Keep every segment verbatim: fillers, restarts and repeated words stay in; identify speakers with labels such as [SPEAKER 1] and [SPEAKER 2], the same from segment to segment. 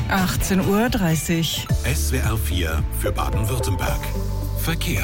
[SPEAKER 1] achtzehn Uhr dreißig.
[SPEAKER 2] S W R vier für Baden-Württemberg. Verkehr.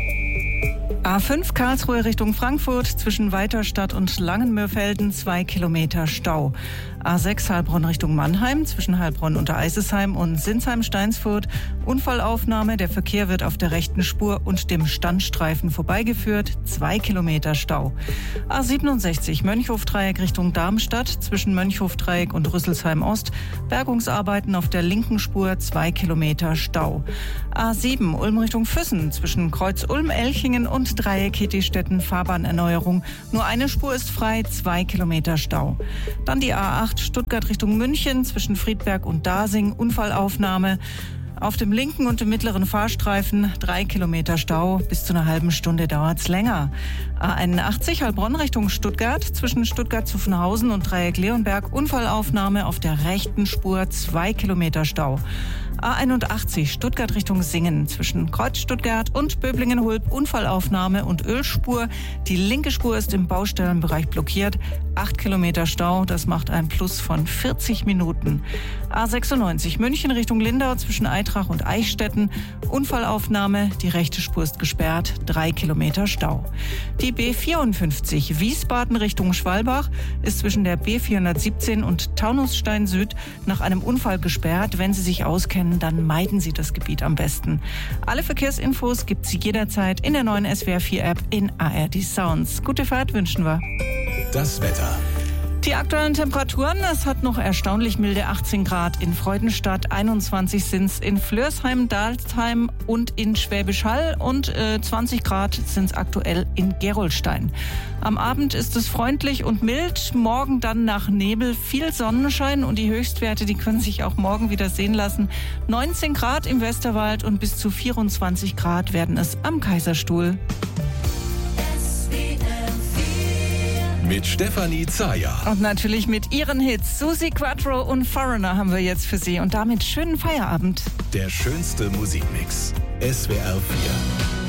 [SPEAKER 1] A fünf Karlsruhe Richtung Frankfurt zwischen Weiterstadt und Langenmörfelden zwei Kilometer Stau. A sechs Heilbronn Richtung Mannheim zwischen Heilbronn unter Eisesheim und Sinsheim-Steinsfurt. Unfallaufnahme, der Verkehr wird auf der rechten Spur und dem Standstreifen vorbeigeführt. zwei Kilometer Stau. A siebenundsechzig Mönchhofdreieck Richtung Darmstadt zwischen Mönchhofdreieck und Rüsselsheim Ost. Bergungsarbeiten auf der linken Spur, zwei Kilometer Stau. A sieben Ulm Richtung Füssen zwischen Kreuz Ulm, Elchingen und Dreieck Hittistetten Fahrbahnerneuerung. Nur eine Spur ist frei, zwei Kilometer Stau. Dann die A acht Stuttgart Richtung München zwischen Friedberg und Dasing. Unfallaufnahme. Auf dem linken und dem mittleren Fahrstreifen drei Kilometer Stau. Bis zu einer halben Stunde dauert's länger. A einundachtzig Heilbronn Richtung Stuttgart zwischen Stuttgart-Zuffenhausen und Dreieck Leonberg. Unfallaufnahme auf der rechten Spur, zwei Kilometer Stau. A einundachtzig Stuttgart Richtung Singen zwischen Kreuz Stuttgart und Böblingen-Hulb. Unfallaufnahme und Ölspur. Die linke Spur ist im Baustellenbereich blockiert. acht Kilometer Stau, das macht ein Plus von vierzig Minuten. A sechsundneunzig München Richtung Lindau zwischen Eitrach und Eichstätten. Unfallaufnahme, die rechte Spur ist gesperrt. drei Kilometer Stau. Die B vierundfünfzig Wiesbaden Richtung Schwalbach ist zwischen der B vierhundertsiebzehn und Taunusstein Süd nach einem Unfall gesperrt. Wenn Sie sich auskennen, dann meiden Sie das Gebiet am besten. Alle Verkehrsinfos gibt es jederzeit in der neuen S W R vier App in A R D Sounds. Gute Fahrt wünschen wir.
[SPEAKER 2] Das Wetter.
[SPEAKER 1] Die aktuellen Temperaturen, es hat noch erstaunlich milde achtzehn Grad in Freudenstadt, einundzwanzig sind's in Flörsheim, Dalsheim und in Schwäbisch Hall und äh, zwanzig Grad sind's aktuell in Gerolstein. Am Abend ist es freundlich und mild, morgen dann nach Nebel viel Sonnenschein und die Höchstwerte, die können sich auch morgen wieder sehen lassen. neunzehn Grad im Westerwald und bis zu vierundzwanzig Grad werden es am Kaiserstuhl.
[SPEAKER 2] Mit Stefanie Zayer.
[SPEAKER 1] Und natürlich mit ihren Hits. Susi Quattro und Foreigner haben wir jetzt für Sie. Und damit schönen Feierabend.
[SPEAKER 2] Der schönste Musikmix. S W R vier.